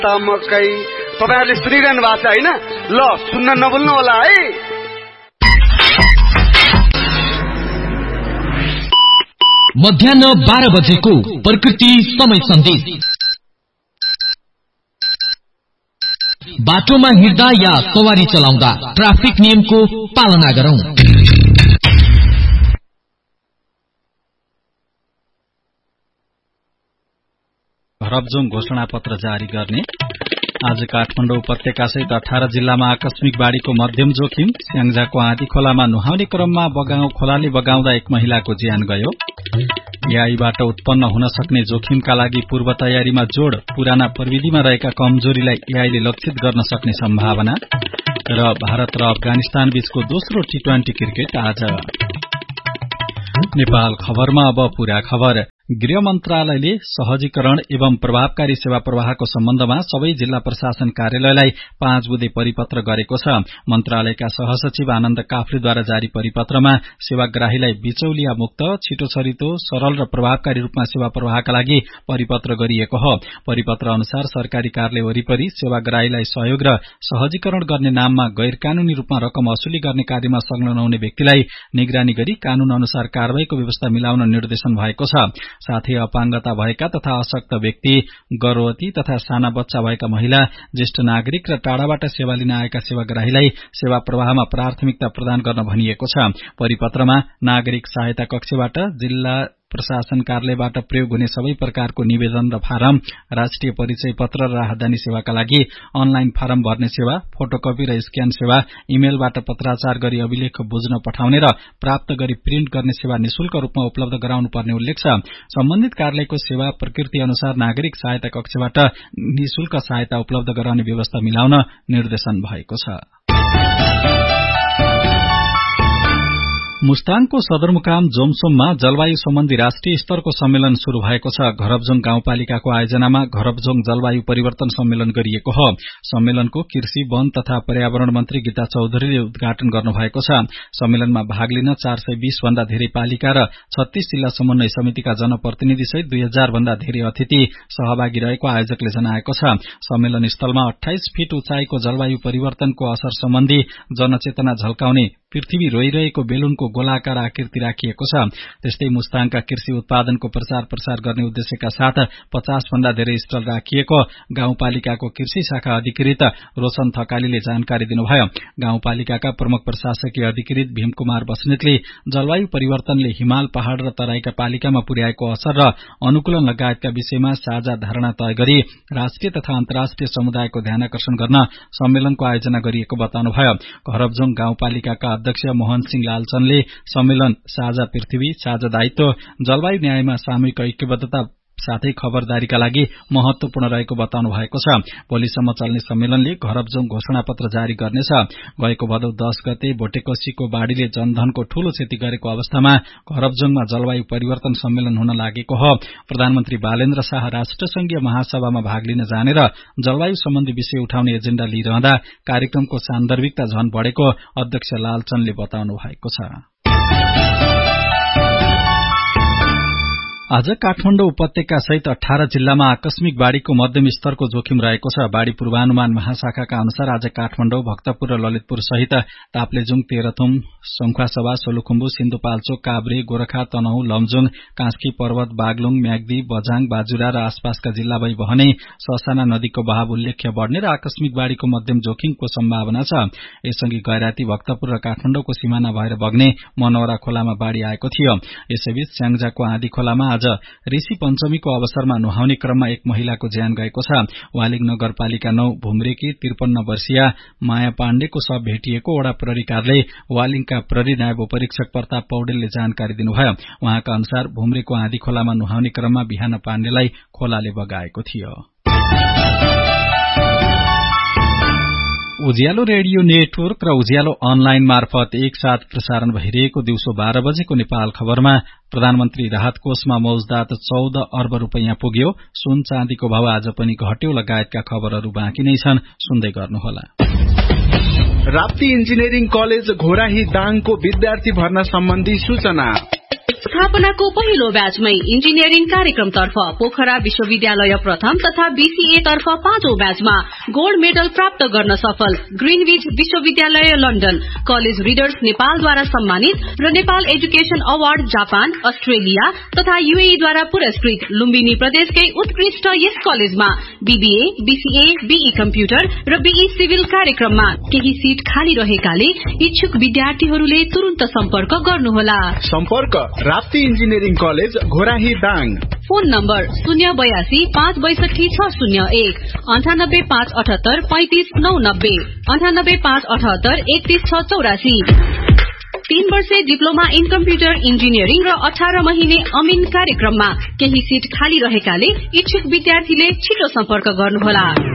मकै तपाईहरुले सुनिरहनु भएको छ हैन? ल सुन्न नभुल्नु होला है। मध्याह्न 12 बजेको प्रकृति समय सन्देश। बाटोमा हिँड्दा या सवारी चलाउँदा ट्राफिक नियमको पालना गरौं। घरबजोङ घोषणा पत्र जारी गर्ने। आज काठमाडौँ उपत्यका सहित 18 जिल्लामा आकस्मिक बाढ़ीको मध्यम जोखिम। स्याङ्जाको आँधी खोलामा नुहाउने क्रममा खोलाले बगाउँदा एक महिलाको ज्यान गयो। एआईबाट उत्पन्न हुन सक्ने जोखिमका लागि पूर्व तयारीमा जोड़। पुराना प्रविधिमा रहेका कमजोरीलाई एआईले लक्षित गर्न सक्ने सम्भावना। र भारत र अफगानिस्तान बीचको दोस्रो टी20 क्रिकेट आज। नेपाल खबरमा अब पूरा खबर। गृह मन्त्रालयले सहजीकरण एवं प्रभावकारी सेवा प्रवाहको सम्बन्धमा सबै जिल्ला प्रशासन कार्यालयलाई 5 बुँदे परिपत्र गरेको छ। मन्त्रालयका सहसचिव आनन्द काफ्लेद्वारा जारी परिपत्रमा सेवाग्राहीलाई बिचौलिया मुक्त, छिटो छरितो, सरल र प्रभावकारी रूपमा सेवा प्रवाहका लागि परिपत्र गरिएको हो। परिपत्र अनुसार सरकारी कार्यालय वरिपरि सेवाग्राहीलाई सहयोग र सहजीकरण गर्ने नाममा गैर कानूनी रूपमा रकम असुली गर्ने कार्यमा संलग्न हुने व्यक्तिलाई निगरानी गरी कानून अनुसार कारबाहीको व्यवस्था मिलाउन निर्देशन भएको छ। साथै अपाङ्गता भएका तथा अशक्त व्यक्ति, गर्भवती तथा साना बच्चा भएका महिला, ज्येष्ठ नागरिक र टाढाबाट सेवा लिन आएका सेवाग्राहीलाई सेवा प्रवाहमा प्राथमिकता प्रदान गर्न भनिएको छ। परिपत्रमा नागरिक सहायता कक्षबाट, जिल्ला प्रशासन कार्यालयबाट प्रयोग हुने सबै प्रकारको निवेदन र फारम, राष्ट्रिय परिचय पत्र र राहदानी सेवाका लागि अनलाइन फारम भर्ने सेवा, फोटोकपी र स्क्यान सेवा, इमेलबाट पत्राचार गरी अभिलेख बुझ्न पठाउने र प्राप्त गरी प्रिन्ट गर्ने सेवा निशुल्क रूपमा उपलब्ध गराउनु पर्ने उल्लेख छ। सम्बन्धित कार्यालयको सेवा प्रकृति अनुसार नागरिक सहायता कक्षबाट निशुल्क सहायता उपलब्ध गराउने व्यवस्था मिलाउन निर्देशन भएको छ। मुस्ताङको सदरमुकाम जोमसोममा जलवायु सम्बन्धी राष्ट्रिय स्तरको सम्मेलन शुरू भएको छ। घरबजोङ गाउँपालिकाको आयोजनामा घरबजोङ जलवायु परिवर्तन सम्मेलन गरिएको हो। सम्मेलनको कृषि, वन तथा पर्यावरण मन्त्री गीता चौधरीले उद्घाटन गर्नुभएको छ। सम्मेलनमा भाग लिन 420 भन्दा धेरै पालिका र 36 जिल्ला समन्वय समितिका जनप्रतिनिधि सहित 2000 भन्दा धेरै अतिथि सहभागी रहेको आयोजकले जनाएको छ। सम्मेलन स्थलमा 28 फिट उचाइको जलवायु परिवर्तनको असर सम्बन्धी जनचेतना झल्काउने पृथ्वी रोइरहेको बेलुनको गोलाकार आकृति राखिएको छ। त्यस्तै मुस्ताङका कृषि उत्पादनको प्रचार प्रसार गर्ने उद्देश्यका साथ 50 भन्दा धेरै स्टल राखिएको गाउँपालिकाको कृषि शाखा अधिकृत रोशन थकालीले जानकारी दिनुभयो। गाउँपालिकाका प्रमुख प्रशासकीय अधिकृत भीमकुमार बस्नेतले जलवायु परिवर्तनले हिमाल, पहाड़ र तराईका पालिकामा पुर्याएको असर र अनुकूलन लगायतका विषयमा साझा धारणा तय गरी राष्ट्रिय तथा अन्तर्राष्ट्रिय समुदायको ध्यानकर्षण गर्न सम्मेलनको आयोजना गरिएको बताउनुभयो। घरबजोङ गाउँपालिकाका अध्यक्ष मोहन सिंह लालचनले सम्मेलन साझा पृथ्वी, साझा दायित्व, जलवायु न्यायमा सामूहिक ऐक्यबद्धता साथै खबरदारीका लागि महत्वपूर्ण रहेको बताउनु भएको छ। भोलिसम्म चल्ने सम्मेलनले घरबजोङ घोषणा पत्र जारी गर्नेछ। गएको भदौ 10 गते भोटेकोसीको बाढ़ीले जनधनको ठूलो क्षति गरेको अवस्थामा घरबजोङमा जलवायु परिवर्तन सम्मेलन हुन लागेको हो। प्रधानमन्त्री बालेन्द्र शाह राष्ट्रसंघीय महासभामा भाग लिन जाने र जलवायु सम्बन्धी विषय उठाउने एजेण्डा लिइरहँदा कार्यक्रमको सान्दर्भिकता झन बढेको अध्यक्ष लालचनले बताउनु भएको छ। आज काठमाडौँ उपत्यका सहित 18 जिल्लामा आकस्मिक बाढ़ीको मध्यम स्तरको जोखिम रहेको छ। बाढ़ी पूर्वानुमान महाशाखाका अनुसार आज काठमाडौँ, भक्तपुर र ललितपुर सहित ताप्लेजुङ, तेह्रथुम, सङ्खुवासभा, सोलुखुम्बु, सिन्धुपाल्चोक, काभ्रे, गोरखा, तनहुँ, लमजुङ, कास्की, पर्वत, बागलुङ, म्याग्दी, बझाङ, बाजुरा र आसपासका जिल्ला भई बहने ससाना नदीको बहाव उल्लेख्य बढ़ने र आकस्मिक बाढ़ीको मध्यम जोखिमको सम्भावना छ। यसअघि गैराती, भक्तपुर र काठमाडौँको सिमाना भएर बग्ने मनौरा खोलामा बाढ़ी आएको थियो। यसैबीच स्याङ्जाको आँधी खोलामा आज ऋषि पञ्चमीको अवसरमा नुहाउने क्रममा एक महिलाको ज्यान गएको छ। वालिङ नगरपालिका 9 भुम्रेकी 53 वर्षीय माया पाण्डेको शव भेटिएको वडा प्रहरी कार्यालय वालिङका प्रहरी नायब उपरीक्षक प्रताप पौडेलले जानकारी दिनुभयो। उहाँका अनुसार भुम्रेको आँधी खोलामा नुहाउने क्रममा बिहान पाण्डेलाई खोलाले बगाएको थियो। उज्यालो रेडियो नेटवर्क र उज्यालो अनलाइन मार्फत एकसाथ प्रसारण भइरहेको दिउँसो 12 बजेको नेपाल खबरमा प्रधानमन्त्री राहत कोषमा मौजदात 14 अर्ब रुपैयाँ पुग्यो। सुन चाँदीको भाव आज पनि घट्यो लगायतका खबरहरू बाँकी नै छन्, सुन्दै गर्नुहोला। राप्ती इन्जिनियरिङ कलेज घोराही दाङको विद्यार्थी भर्ना सम्बन्धी सूचना। स्थापनाको पहिलो ब्याचमै इन्जिनियरिङ कार्यक्रमतर्फ पोखरा विश्वविद्यालय प्रथम तथा बीसीए तर्फ 5औं ब्याचमा गोल्ड मेडल प्राप्त गर्न सफल ग्रीनविच विश्वविद्यालय लन्डन, कलेज रिडर्स नेपालद्वारा सम्मानित र Nepal education award Japan, Australia तथा यूएई द्वारा पुरस्कृत लुम्बिनी प्रदेशकै उत्कृष्ट यस कलेजमा बीबीए, बीसीए, बीई कम्प्युटर र बीई सिभिल कार्यक्रममा केही सीट खाली रहेकाले इच्छुक विद्यार्थीहरूले तुरुन्त सम्पर्क गर्नुहोला। सम्पर्क Rapti engineering college Ghorahi Dang. Phone number 082 562 601 98 578 35 990 98 578 31 684। 3 वर्षे डिप्लोमा इन कम्प्युटर इन्जिनियरिङ र 18 महिने अमिन कार्यक्रममा केही सीट खाली रहेकाले इच्छुक विद्यार्थीले छिटो सम्पर्क गर्नुहोला।